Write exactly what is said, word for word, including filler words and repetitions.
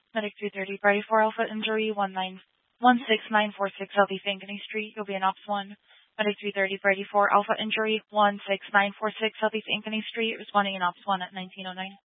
Medic two thirty, Party four Alpha Injury, one nine one six nine four six Southeast Ankeny Street. You'll be in Ops one. Medic two thirty, Party four Alpha Injury, one six nine four six Southeast Ankeny Street, responding in Ops one at nineteen oh nine.